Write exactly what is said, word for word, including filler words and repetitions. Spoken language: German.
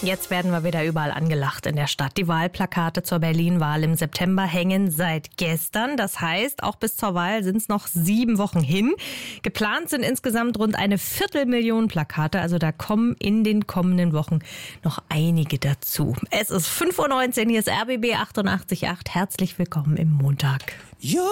Jetzt werden wir wieder überall angelacht in der Stadt. Die Wahlplakate zur Berlin-Wahl im September hängen seit gestern. Das heißt, auch bis zur Wahl sind es noch sieben Wochen hin. Geplant sind insgesamt rund eine Viertelmillion Plakate. Also da kommen in den kommenden Wochen noch einige dazu. Es ist fünf Uhr neunzehn, hier ist R B B achtundachtzig Komma acht. Herzlich willkommen im Montag. Jo.